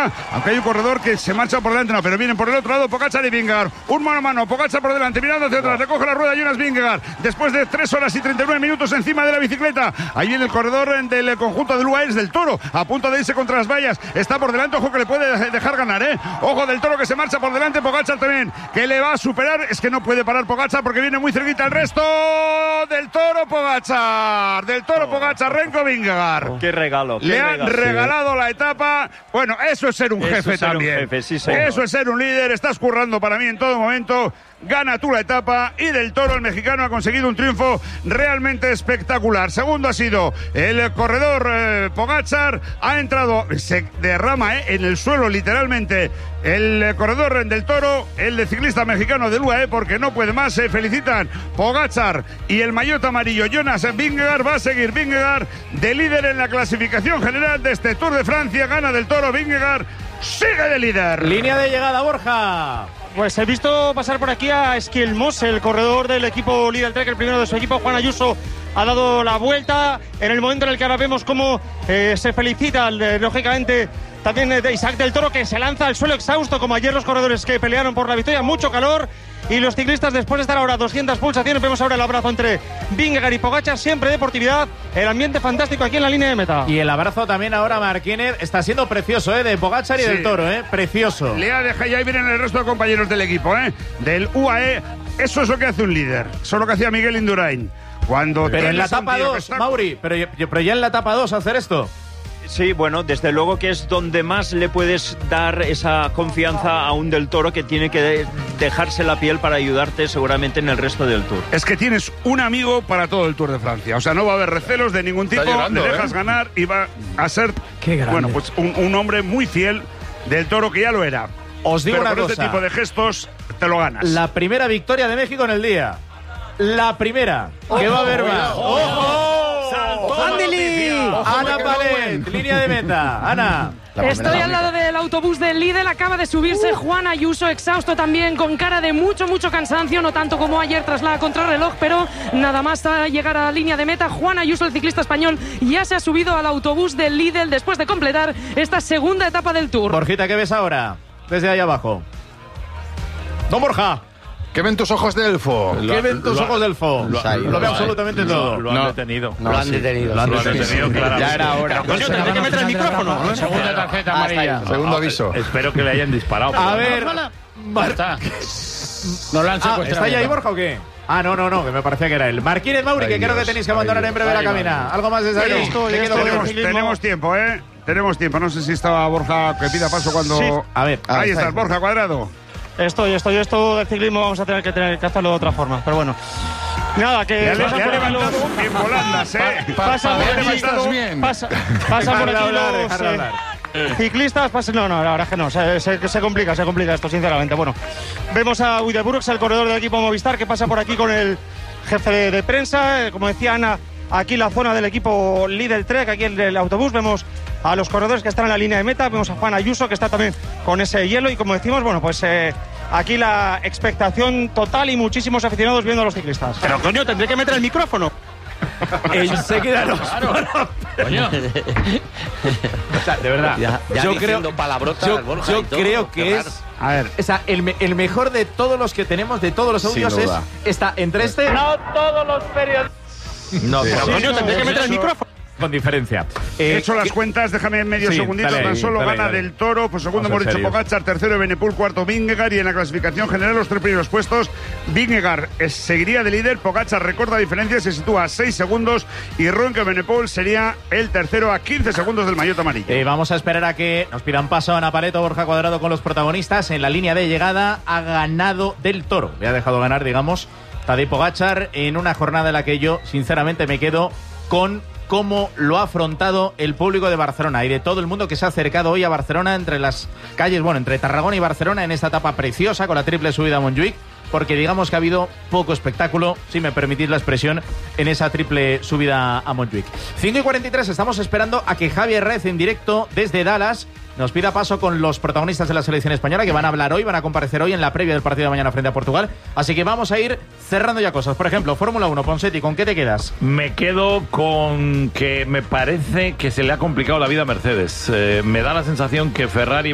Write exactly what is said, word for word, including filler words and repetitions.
Pogačar, aunque hay un corredor que se marcha por delante, no, pero vienen por el otro lado Pogačar y Vingegaard, un mano a mano, Pogačar por delante, mirando hacia atrás, recoge la rueda Jonas Vingegaard, después de tres horas y treinta y nueve minutos encima de la bicicleta, ahí viene el corredor del conjunto del U A E, es del Toro, a punto de irse contra las vallas, está por delante, ojo que le puede dejar ganar, eh, ojo del Toro que se marcha por delante, Pogačar también, que le va a superar, es que no puede parar Pogačar porque viene muy cerquita el resto del Toro Pogačar, del Toro Pogačar, Renko Vingegaard. Oh, qué regalo. Qué le han regalo. regalado sí. la etapa, bueno, eso es ser un eso jefe es ser también, un jefe, sí, señor. Eso es ser un líder, estás currando para mí en todo momento. Gana tú la etapa y del Toro, el mexicano, ha conseguido un triunfo realmente espectacular. Segundo ha sido el corredor eh, Pogačar, ha entrado, se derrama eh, en el suelo literalmente el eh, corredor del Toro, el de ciclista mexicano del U A E, porque no puede más. Se felicitan Pogačar y el maillot amarillo Jonas Vingegaard. Va a seguir Vingegaard de líder en la clasificación general de este Tour de Francia. Gana del Toro Vingegaard, sigue de líder. Línea de llegada, Borja. Pues he visto pasar por aquí a Esquilmos, el corredor del equipo Lidl Trek, el primero de su equipo. Juan Ayuso ha dado la vuelta en el momento en el que ahora vemos cómo eh, se felicita, eh, lógicamente, también de Isaac del Toro, que se lanza al suelo exhausto, como ayer los corredores que pelearon por la victoria. Mucho calor. Y los ciclistas, después de estar ahora doscientas pulsaciones, vemos ahora el abrazo entre Vingegaard y Pogačar, siempre deportividad, el ambiente fantástico aquí en la línea de meta. Y el abrazo también ahora, Marquínez, está siendo precioso, ¿eh? De Pogačar y sí. del Toro, ¿eh? Precioso. Le ha dejado, y ahí vienen el resto de compañeros del equipo, ¿eh? Del U A E. Eso es lo que hace un líder. Eso es lo que hacía Miguel Indurain. Cuando pero en la etapa dos, está... Mauri, pero, pero ya en la etapa dos hacer esto. Sí, bueno, desde luego que es donde más le puedes dar esa confianza a un del Toro, que tiene que dejarse la piel para ayudarte seguramente en el resto del Tour. Es que tienes un amigo para todo el Tour de Francia. O sea, no va a haber recelos de ningún tipo, llorando, le dejas ¿eh? ganar y va a ser, bueno, pues un, un hombre muy fiel del Toro, que ya lo era. Os digo Pero una con cosa. este tipo de gestos te lo ganas. La primera victoria de México en el día. La primera. ¡Ojo! Que va a haber más. ¡Ojo! ¡Ándele! Ana Palent, línea de meta. Ana. Estoy al lado del autobús del Lidl, acaba de subirse uh. Juan Ayuso, exhausto también, con cara de mucho, mucho cansancio, no tanto como ayer tras la contrarreloj, pero nada más a llegar a la línea de meta. Juan Ayuso, el ciclista español, ya se ha subido al autobús del Lidl después de completar esta segunda etapa del Tour. Borjita, ¿qué ves ahora? Desde ahí abajo. Don Borja. ¿Qué ven tus ojos de elfo? ¿Qué ven tus ojos de elfo? Lo, lo, lo veo absolutamente lo, todo. Lo han no, detenido. No, lo han detenido. Lo han detenido, claro. Ya era hora. Coño, tendré que meter el micrófono, ¿no? Segunda tarjeta amarilla. Ah, Segundo aviso. Espero que le hayan disparado. A ver. Mar... está. No lo han secuestrado. Ah, ¿está ya ahí, Borja, o qué? Ah, no, no, no, que me parecía que era él. Marquínez, Mauri, que creo que tenéis que abandonar en breve la cabina. ¿Algo más desde ahí? Esto, tenemos, tenemos tiempo, ¿eh? Tenemos tiempo. No sé si estaba Borja que pida paso cuando... Sí. A ver. Ahí estás, Borja Cuadrado. Estoy, estoy, esto del ciclismo vamos a tener que, tener que hacerlo de otra forma, pero bueno. Nada, que... Ya le ha levantado los... en volandas, ¿eh? Pa, pa, pasa por aquí, bien. Pasa, pasa por aquí hablar, los eh, ciclistas, pasa, no, no, la verdad es que no, se, se, se complica, se complica esto, sinceramente. Bueno, vemos a Uideburux, el corredor del equipo Movistar, que pasa por aquí con el jefe de, de prensa, eh, como decía Ana, aquí la zona del equipo Lidl Trek, aquí en el autobús, vemos a los corredores que están en la línea de meta, vemos a Juan Ayuso, que está también con ese hielo, y como decimos, bueno, pues eh, aquí la expectación total y muchísimos aficionados viendo a los ciclistas. Pero coño, tendré que meter el micrófono. Enseguida los... Coño. O sea, de verdad, ya, ya yo creo, yo, Borja yo todo, creo que es... A ver, o sea, el, me, el mejor de todos los que tenemos, de todos los audios, es está entre este... No todos los periodistas... No, sí, pero sí, coño, no, tendré que meter eso. el micrófono. Con diferencia. He Eh, hecho las que... cuentas, déjame en medio sí, segundito, dale, tan solo dale, gana dale. del Toro, pues segundo Vamos, hemos dicho serio. Pogačar, tercero Benepul, cuarto Vingegaard, y en la clasificación general los tres primeros puestos, Vingegaard eh, seguiría de líder, Pogačar recorta diferencias, se sitúa a seis segundos, y Remco Benepul sería el tercero a quince segundos del maillot amarillo. Eh, vamos a esperar a que nos pidan paso Ana Paleto, Borja Cuadrado con los protagonistas. En la línea de llegada ha ganado del Toro, le ha dejado ganar, digamos, Tadej Pogačar, en una jornada en la que yo sinceramente me quedo con cómo lo ha afrontado el público de Barcelona y de todo el mundo que se ha acercado hoy a Barcelona, entre las calles, bueno, entre Tarragona y Barcelona, en esta etapa preciosa con la triple subida a Montjuïc, porque digamos que ha habido poco espectáculo, si me permitís la expresión, en esa triple subida a Montjuïc. cinco y cuarenta y tres, estamos esperando a que Javier Rez, en directo desde Dallas, nos pida paso con los protagonistas de la selección española, que van a hablar hoy, van a comparecer hoy en la previa del partido de mañana frente a Portugal. Así que vamos a ir cerrando ya cosas. Por ejemplo, Fórmula uno, Ponseti, ¿con qué te quedas? Me quedo con que me parece que se le ha complicado la vida a Mercedes. Eh, me da la sensación que Ferrari